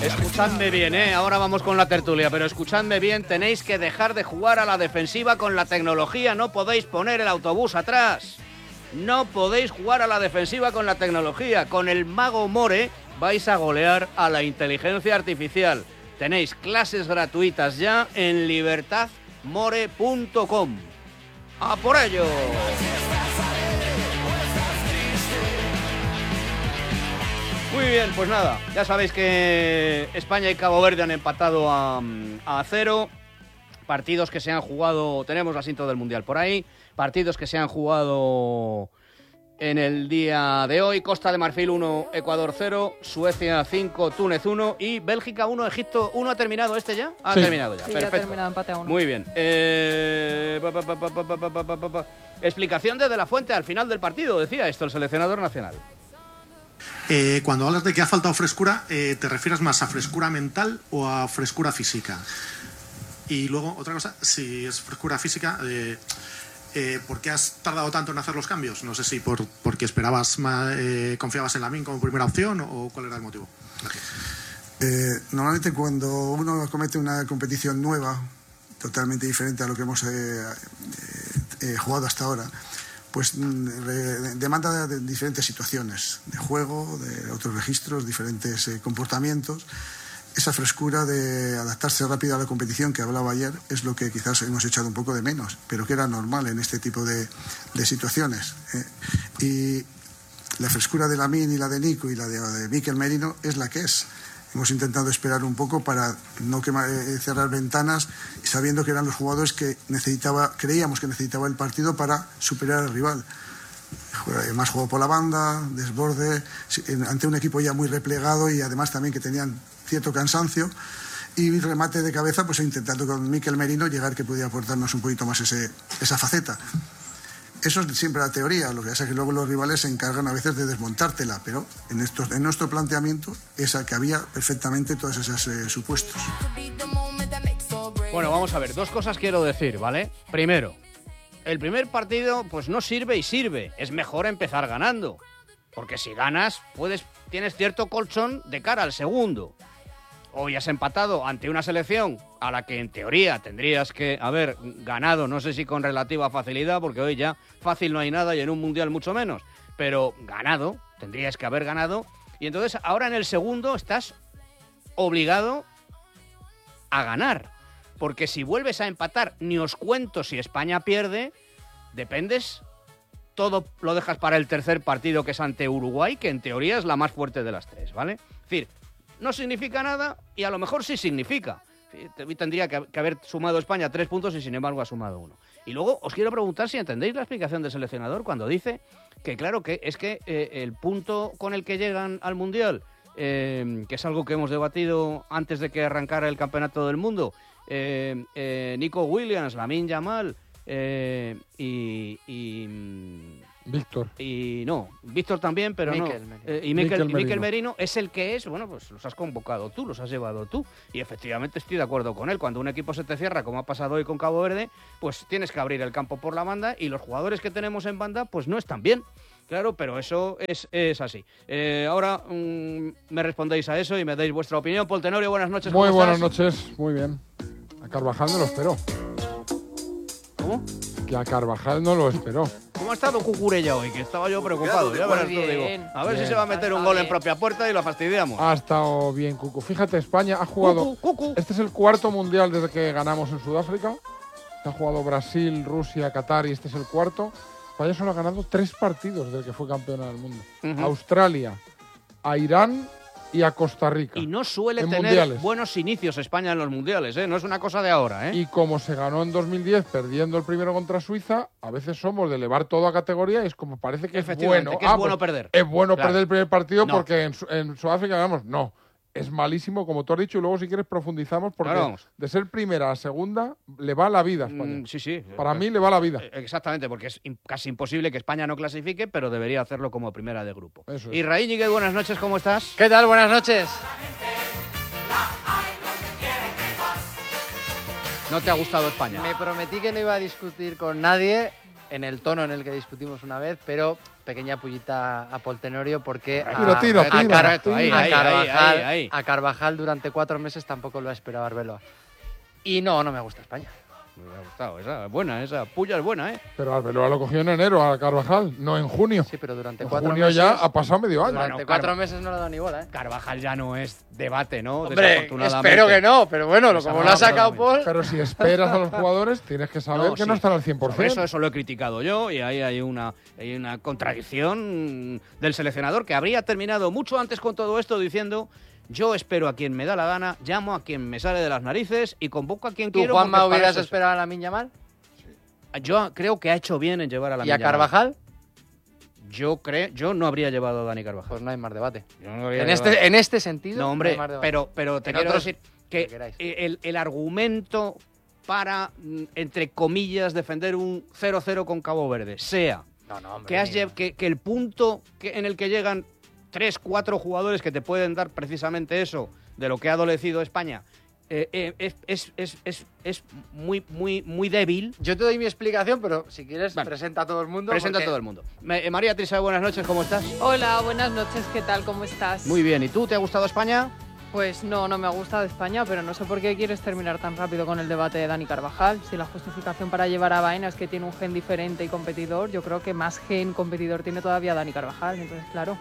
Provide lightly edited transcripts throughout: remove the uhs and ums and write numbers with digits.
Escuchadme bien, ahora vamos con la tertulia, pero escuchadme bien, tenéis que dejar de jugar a la defensiva con la tecnología, no podéis poner el autobús atrás. No podéis jugar a la defensiva con la tecnología. Con el Mago More vais a golear a la inteligencia artificial. Tenéis clases gratuitas ya en libertadmore.com. ¡A por ello! Muy bien, pues nada, ya sabéis que España y Cabo Verde han empatado a 0. Partidos que se han jugado, tenemos la cinta del Mundial por ahí, partidos que se han jugado en el día de hoy. Costa de Marfil 1, Ecuador 0, Suecia 5, Túnez 1 y Bélgica 1, Egipto 1. ¿Ha terminado este ya? Ha terminado ya, sí, perfecto. Ya ha terminado, empate a 1. Muy bien. Explicación de la Fuente al final del partido, decía esto el seleccionador nacional. Cuando hablas de que ha faltado frescura, ¿te refieres más a frescura mental o a frescura física? Y luego, otra cosa, si es frescura física, ¿por qué has tardado tanto en hacer los cambios? No sé si porque esperabas más, confiabas en Lamine como primera opción o cuál era el motivo. Gracias. Normalmente cuando uno comete una competición nueva, totalmente diferente a lo que hemos jugado hasta ahora, pues demanda de diferentes situaciones, de juego, de otros registros, diferentes comportamientos. Esa frescura de adaptarse rápido a la competición que hablaba ayer es lo que quizás hemos echado un poco de menos, pero que era normal en este tipo de situaciones. Y la frescura de Lamine y la de Nico y la de Mikel Merino es la que es. Hemos intentado esperar un poco para no cerrar ventanas, sabiendo que eran los jugadores que creíamos que necesitaba el partido para superar al rival. Más juego por la banda, desborde, ante un equipo ya muy replegado y además también que tenían cierto cansancio, y remate de cabeza, pues intentando con Mikel Merino llegar que podía aportarnos un poquito más esa faceta. Eso es siempre la teoría, lo que pasa es que luego los rivales se encargan a veces de desmontártela, pero en nuestro planteamiento esa que había perfectamente todos esos supuestos. Bueno, vamos a ver, dos cosas quiero decir, ¿vale? Primero, el primer partido pues no sirve y sirve, es mejor empezar ganando, porque si ganas tienes cierto colchón de cara al segundo. Hoy has empatado ante una selección a la que en teoría tendrías que haber ganado, no sé si con relativa facilidad, porque hoy ya fácil no hay nada y en un mundial mucho menos, pero ganado, tendrías que haber ganado, y entonces ahora en el segundo estás obligado a ganar, porque si vuelves a empatar, ni os cuento si España pierde, dependes, todo lo dejas para el tercer partido que es ante Uruguay, que en teoría es la más fuerte de las tres, ¿vale? Es decir, no significa nada y a lo mejor sí significa. Tendría que haber sumado España 3 puntos y sin embargo ha sumado 1. Y luego os quiero preguntar si entendéis la explicación del seleccionador cuando dice que claro que es que el punto con el que llegan al Mundial, que es algo que hemos debatido antes de que arrancara el Campeonato del Mundo, Nico Williams, Lamine Yamal Víctor. Y no, Víctor también, pero Mikel no. Merino. Y Mikel Merino es el que es, bueno, pues los has convocado tú, los has llevado tú. Y efectivamente estoy de acuerdo con él. Cuando un equipo se te cierra, como ha pasado hoy con Cabo Verde, pues tienes que abrir el campo por la banda y los jugadores que tenemos en banda, pues no están bien. Claro, pero eso es así. Ahora me respondéis a eso y me dais vuestra opinión. Paul Tenorio, buenas noches. Muy ¿cómo buenas estás? noches, muy bien. A Carvajal no lo esperó. ¿Cómo? Que a Carvajal no lo esperó. ¿Cómo ha estado Cucurella hoy? Que estaba yo preocupado. Ya verás tú, digo. A ver si se va a meter un gol en propia puerta y lo fastidiamos. Ha estado bien, Cucu. Fíjate, España ha jugado... Cucu. Este es el cuarto mundial desde que ganamos en Sudáfrica. Se ha jugado Brasil, Rusia, Qatar y este es el cuarto. España solo ha ganado 3 partidos desde que fue campeona del mundo. Uh-huh. A Australia, a Irán y a Costa Rica. Y no suele en tener mundiales. buenos inicios España en los mundiales, ¿eh? No es una cosa de ahora, ¿eh? Y como se ganó en 2010 perdiendo el primero contra Suiza, a veces somos de elevar todo a categoría y es como parece que es bueno. Que es bueno perder. Es bueno Claro. perder el primer partido No. porque en Sudáfrica ganamos. No. Es malísimo, como tú has dicho, y luego si quieres profundizamos porque Claro, vamos. de ser primera a segunda le va la vida a España. Sí. Para mí le va la vida. Exactamente, porque es casi imposible que España no clasifique, pero debería hacerlo como primera de grupo. Eso es. Y Raíñigue, buenas noches, ¿cómo estás? ¿Qué tal? Buenas noches. ¿No te ha gustado España? Me prometí que no iba a discutir con nadie en el tono en el que discutimos una vez, pero pequeña pullita a Pol Tenorio porque Tira. a Carvajal durante 4 meses tampoco lo ha esperado Arbeloa. Y no me gusta España. Me ha gustado, esa puya es buena, ¿eh? Pero Arbeloa lo cogió en enero a Carvajal, no en junio. Sí, pero durante En 4 junio meses... ya ha pasado medio año. Durante 4 meses no le ha dado ni bola, ¿eh? Carvajal ya no es debate, ¿no? Hombre, espero que no, pero bueno, como lo ha sacado Paul... Pero si esperas a los jugadores, tienes que saber que no están al 100%. Por eso lo he criticado yo, y ahí hay una contradicción del seleccionador, que habría terminado mucho antes con todo esto diciendo: yo espero a quien me da la gana, llamo a quien me sale de las narices y convoco a quien ¿Tú, quiero. Juanma, hubieras esperado a Lamine Yamal? Yo creo que ha hecho bien en llevar a Lamine ¿Y a Carvajal? Yo no habría llevado a Dani Carvajal. Pues no hay más debate. Yo no habría En este sentido, no, hombre, hay más debate. pero te En quiero otros, decir que el argumento para, entre comillas, defender un 0-0 con Cabo Verde sea que el punto en el que llegan 3-4 jugadores que te pueden dar precisamente eso de lo que ha adolecido España es muy débil. Yo te doy mi explicación, pero si quieres, presenta a todo el mundo. Presenta a todo el mundo. María Teresa, buenas noches, ¿cómo estás? Hola, buenas noches, ¿qué tal? ¿Cómo estás? Muy bien, ¿y tú? ¿Te ha gustado España? Pues no me ha gustado España, pero no sé por qué quieres terminar tan rápido con el debate de Dani Carvajal. Si la justificación para llevar a Baena es que tiene un gen diferente y competidor, yo creo que más gen competidor tiene todavía Dani Carvajal. Entonces, claro.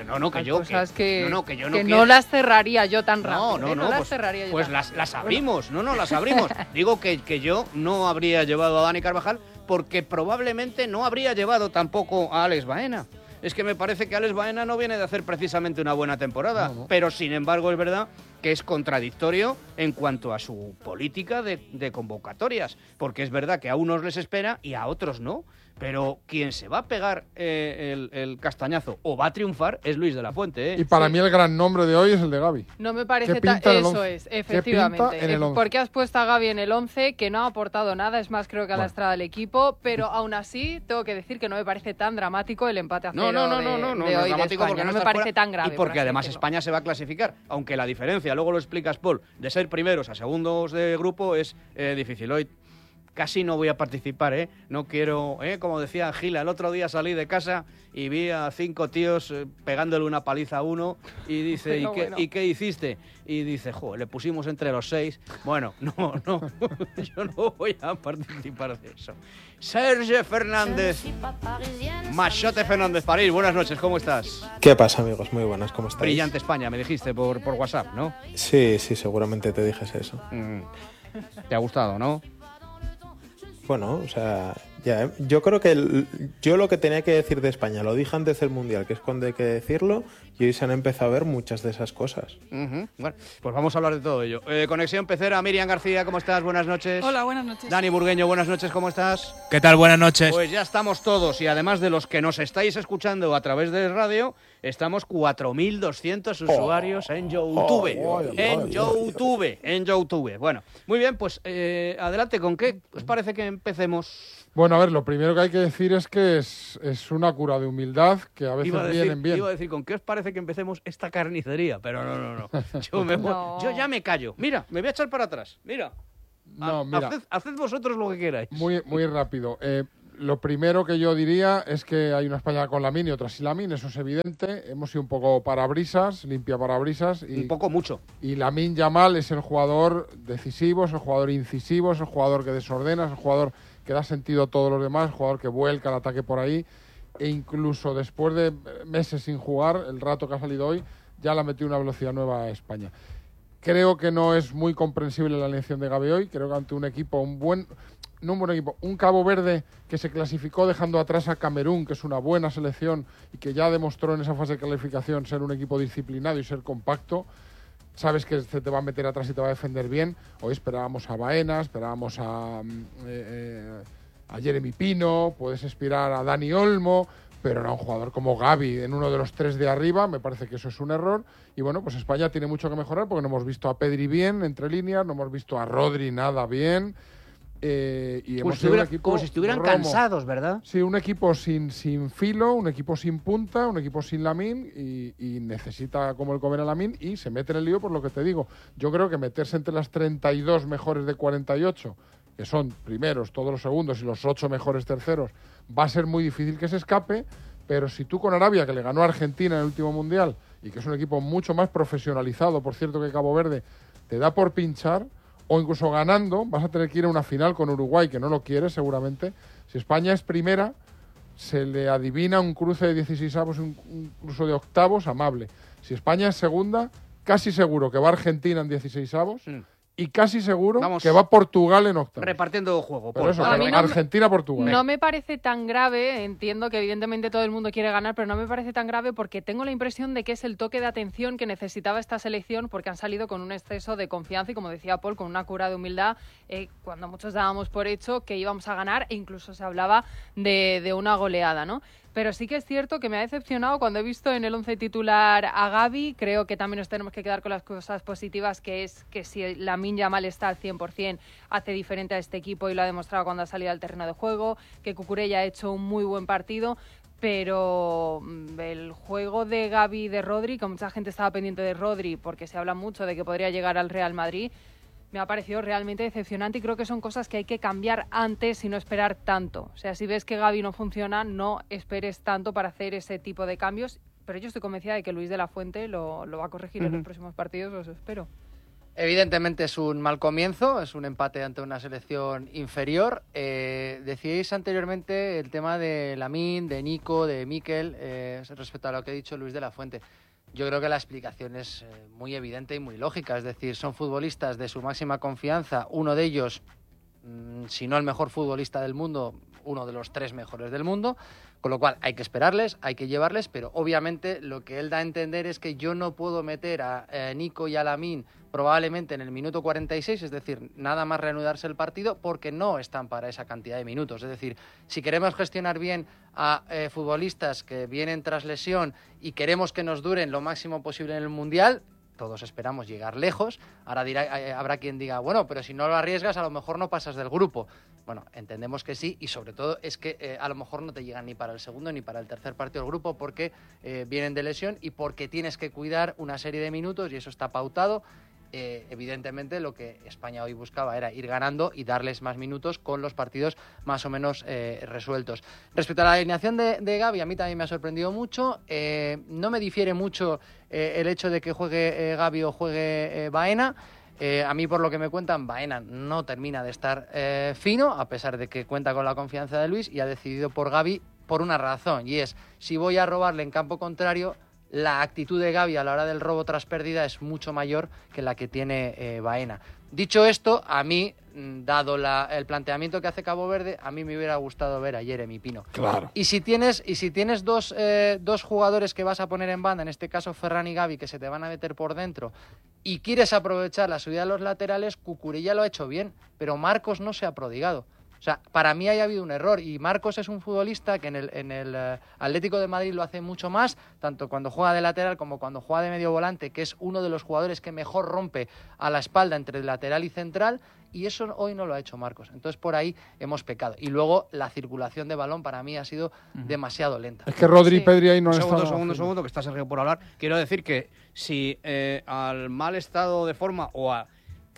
No las cerraría yo tan rápido. Las cerraría yo. Pues las abrimos, las abrimos. Digo que yo no habría llevado a Dani Carvajal porque probablemente no habría llevado tampoco a Alex Baena. Es que me parece que Alex Baena no viene de hacer precisamente una buena temporada, pero sin embargo es verdad que es contradictorio en cuanto a su política de convocatorias, porque es verdad que a unos les espera y a otros no. Pero quien se va a pegar el castañazo o va a triunfar es Luis de la Fuente, ¿eh? Y para mí el gran nombre de hoy es el de Gavi. No me parece eso es, efectivamente. Porque has puesto a Gavi en el 11, que no ha aportado nada, es más, creo que ha lastrado al equipo, pero aún así tengo que decir que no me parece tan dramático el empate a 0 de hoy de España. No me parece tan grave. Y porque además España se va a clasificar, aunque la diferencia, luego lo explicas, Paul, de ser primeros a segundos de grupo es difícil. Hoy casi no voy a participar, ¿eh? No quiero, como decía Gila, el otro día salí de casa y vi a 5 tíos pegándole una paliza a uno y dice, ¿y qué hiciste? Y dice, le pusimos entre los 6. Bueno, no, yo no voy a participar de eso. Sergio Fernández, Machote Fernández París, buenas noches, ¿cómo estás? ¿Qué pasa, amigos? Muy buenas, ¿cómo estáis? Brillante España, me dijiste por WhatsApp, ¿no? Sí, seguramente te dijese eso. ¿Te ha gustado, no? Bueno, o sea, ya, yo creo que yo lo que tenía que decir de España lo dije antes del Mundial, que es cuando hay que decirlo, y hoy se han empezado a ver muchas de esas cosas. Bueno, pues vamos a hablar de todo ello. Conexión Pecera, Miriam García, ¿cómo estás? Buenas noches. Hola, buenas noches. Dani Burgueño, buenas noches, ¿cómo estás? ¿Qué tal? Buenas noches. Pues ya estamos todos, y además de los que nos estáis escuchando a través de radio, estamos 4.200 usuarios en YouTube. En YouTube. Bueno, muy bien, pues adelante, ¿con qué os parece que empecemos? Bueno, a ver, lo primero que hay que decir es que es una cura de humildad que a veces vienen bien. Iba a decir, ¿con qué os parece que empecemos esta carnicería? Pero no. Yo ya me callo. Mira, me voy a echar para atrás. Mira. Haced vosotros lo que queráis. Muy rápido. Lo primero que yo diría es que hay una España con Lamine y otra sin Lamine, eso es evidente. Hemos sido un poco parabrisas, limpia parabrisas. Un poco mucho. Y Lamine Yamal es el jugador decisivo, es el jugador incisivo, es el jugador que desordena, es el jugador que da sentido a todos los demás, el jugador que vuelca el ataque por ahí. E incluso después de meses sin jugar, el rato que ha salido hoy, ya le ha metido una velocidad nueva a España. Creo que no es muy comprensible la elección de Gavi hoy. Creo que ante un equipo, un Cabo Verde que se clasificó dejando atrás a Camerún, que es una buena selección y que ya demostró en esa fase de calificación ser un equipo disciplinado y ser compacto. Sabes que se te va a meter atrás y te va a defender bien. Hoy esperábamos a Baena, esperábamos a Jeremy Pino, puedes aspirar a Dani Olmo, pero no a un jugador como Gavi en uno de los 3 de arriba. Me parece que eso es un error. Y bueno, pues España tiene mucho que mejorar porque no hemos visto a Pedri bien entre líneas, no hemos visto a Rodri nada bien. Y hemos sido un equipo como si estuvieran cansados, ¿verdad? Sí, un equipo sin filo, un equipo sin punta, un equipo sin Lamine y necesita como el comer a Lamine y se mete en el lío por lo que te digo. Yo creo que meterse entre las 32 mejores de 48, que son primeros, todos los segundos y los 8 mejores terceros, va a ser muy difícil que se escape, Pero si tú con Arabia, que le ganó a Argentina en el último Mundial, y que es un equipo mucho más profesionalizado, por cierto, que Cabo Verde, te da por pinchar, o incluso ganando, vas a tener que ir a una final con Uruguay, que no lo quiere seguramente. Si España es primera, se le adivina un cruce de 16avos, incluso de octavos, amable. Si España es segunda, casi seguro que va Argentina en 16avos, y casi seguro que va Portugal en octavos. Repartiendo juego. Por eso, Argentina-Portugal. No me parece tan grave, entiendo que evidentemente todo el mundo quiere ganar, pero no me parece tan grave porque tengo la impresión de que es el toque de atención que necesitaba esta selección, porque han salido con un exceso de confianza y, como decía Paul, con una cura de humildad, cuando muchos dábamos por hecho que íbamos a ganar, e incluso se hablaba de una goleada, ¿no? Pero sí que es cierto que me ha decepcionado cuando he visto en el 11 titular a Gavi. Creo que también nos tenemos que quedar con las cosas positivas, que es que si Lamine Yamal está al 100%, hace diferente a este equipo y lo ha demostrado cuando ha salido al terreno de juego, que Cucurella ha hecho un muy buen partido. Pero el juego de Gavi y de Rodri, que mucha gente estaba pendiente de Rodri porque se habla mucho de que podría llegar al Real Madrid, me ha parecido realmente decepcionante y creo que son cosas que hay que cambiar antes y no esperar tanto. O sea, si ves que Gavi no funciona, no esperes tanto para hacer ese tipo de cambios. Pero yo estoy convencida de que Luis de la Fuente lo va a corregir en los próximos partidos, los espero. Evidentemente es un mal comienzo, es un empate ante una selección inferior. Decíais anteriormente el tema de Lamine, de Nico, de Mikel, respecto a lo que ha dicho Luis de la Fuente. Yo creo que la explicación es muy evidente y muy lógica. Es decir, son futbolistas de su máxima confianza. Uno de ellos, si no el mejor futbolista del mundo, uno de los 3 mejores del mundo. Con lo cual hay que esperarles, hay que llevarles, pero obviamente lo que él da a entender es que yo no puedo meter a Nico y a Lamine probablemente en el minuto 46, es decir, nada más reanudarse el partido, porque no están para esa cantidad de minutos. Es decir, si queremos gestionar bien a futbolistas que vienen tras lesión y queremos que nos duren lo máximo posible en el Mundial, todos esperamos llegar lejos. Ahora habrá quien diga, bueno, pero si no lo arriesgas a lo mejor no pasas del grupo. Bueno, entendemos que sí, y sobre todo es que a lo mejor no te llegan ni para el segundo ni para el tercer partido del grupo porque vienen de lesión y porque tienes que cuidar una serie de minutos y eso está pautado. Evidentemente lo que España hoy buscaba era ir ganando y darles más minutos con los partidos más o menos resueltos. Respecto a la alineación de Gavi, a mí también me ha sorprendido mucho. No me difiere mucho el hecho de que juegue Gavi o juegue Baena. A mí, por lo que me cuentan, Baena no termina de estar fino, a pesar de que cuenta con la confianza de Luis, y ha decidido por Gavi por una razón, y es, si voy a robarle en campo contrario, la actitud de Gavi a la hora del robo tras pérdida es mucho mayor que la que tiene Baena. Dicho esto, a mí, dado el planteamiento que hace Cabo Verde, a mí me hubiera gustado ver a Jeremy Pino. Claro. Y si tienes dos jugadores que vas a poner en banda, en este caso Ferran y Gavi, que se te van a meter por dentro, y quieres aprovechar la subida a los laterales, Cucurella lo ha hecho bien, pero Marcos no se ha prodigado. O sea, para mí ha habido un error, y Marcos es un futbolista que en el Atlético de Madrid lo hace mucho más, tanto cuando juega de lateral como cuando juega de medio volante, que es uno de los jugadores que mejor rompe a la espalda entre el lateral y central, y eso hoy no lo ha hecho Marcos. Entonces por ahí hemos pecado. Y luego la circulación de balón para mí ha sido demasiado lenta. Es que Rodri y Pedri ahí no han estado... Segundo, que está Sergio por hablar. Quiero decir que si al mal estado de forma o a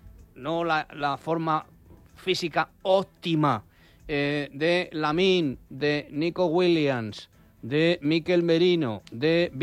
no la forma física óptima de Lamine, de Nico Williams, de Mikel Merino, de